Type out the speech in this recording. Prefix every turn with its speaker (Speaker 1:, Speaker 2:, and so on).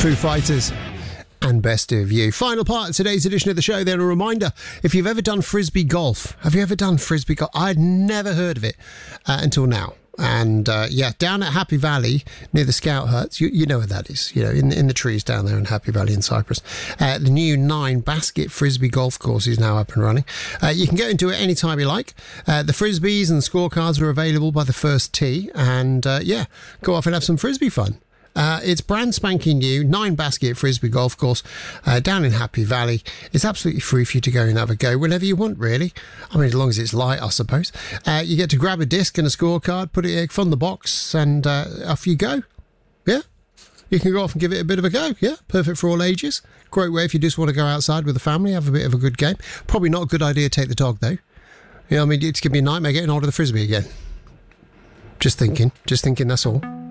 Speaker 1: Foo Fighters and Best of You. Final part of today's edition of the show. Then a reminder, if you've ever done Frisbee golf, have you ever done Frisbee golf? I'd never heard of it until now. And down at Happy Valley near the Scout Huts, you know where that is, in the trees down there in Happy Valley in Cyprus. The new 9 basket Frisbee golf course is now up and running. You can go into it any time you like. The Frisbees and scorecards are available by the first tee, and go off and have some Frisbee fun. It's brand spanking new 9 basket Frisbee golf course down in Happy Valley. It's absolutely free for you to go and have a go whenever you want, really. I mean, as long as it's light, I suppose. You get to grab a disc and a scorecard, put it from the box, and off you go. Yeah, you can go off and give it a bit of a go. Yeah, perfect for all ages. Great way if you just want to go outside with the family, have a bit of a good game. Probably not a good idea to take the dog, though. It's going to be a nightmare getting hold of the Frisbee again. Just thinking, that's all.